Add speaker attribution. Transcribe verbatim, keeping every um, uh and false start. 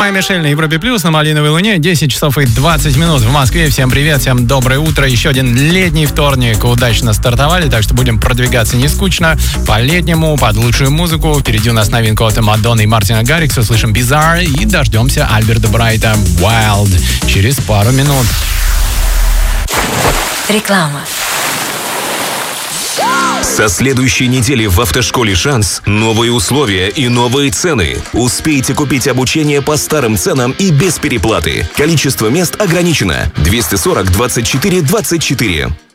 Speaker 1: Майя Мишель на Европе Плюс, на Малиновой Луне. десять часов и двадцать минут в Москве. Всем привет, всем доброе утро. Еще один летний вторник. Удачно стартовали, так что будем продвигаться не скучно. По-летнему, под лучшую музыку. Впереди у нас новинка от Мадонны и Мартина Гаррикса. Услышим Bizarre и дождемся Альберта Брайта Wild через пару минут.
Speaker 2: Реклама.
Speaker 3: Со следующей недели в автошколе «Шанс» новые условия и новые цены. Успейте купить обучение по старым ценам и без переплаты. Количество мест ограничено. двести сорок двадцать четыре двадцать четыре.